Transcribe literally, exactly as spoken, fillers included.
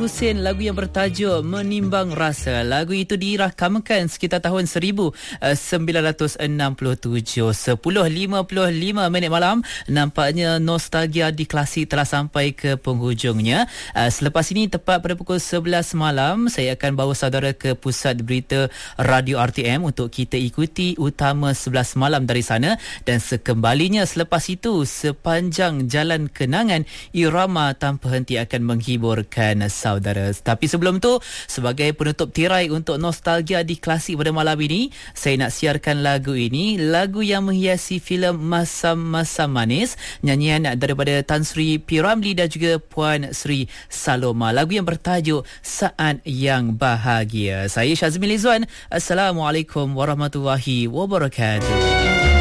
Hussein, lagu yang bertajuk Menimbang Rasa. Lagu itu dirakamkan sekitar tahun seribu sembilan ratus enam puluh tujuh. sepuluh lima puluh lima minit malam. Nampaknya nostalgia di Klasik telah sampai ke penghujungnya. Selepas ini tepat pada pukul sebelas malam, saya akan bawa saudara ke pusat berita Radio R T M untuk kita ikuti utama sebelas malam dari sana. Dan sekembalinya selepas itu, sepanjang jalan kenangan, irama tanpa henti akan menghiburkan saudara. Tapi sebelum tu, sebagai penutup tirai untuk nostalgia di Klasik pada malam ini, saya nak siarkan lagu ini, lagu yang menghiasi filem Masam-Masam Manis, nyanyian daripada Tan Sri P. Ramlee dan juga Puan Sri Saloma. Lagu yang bertajuk Saat Yang Bahagia. Saya Syazmi Lizuan. Assalamualaikum warahmatullahi wabarakatuh.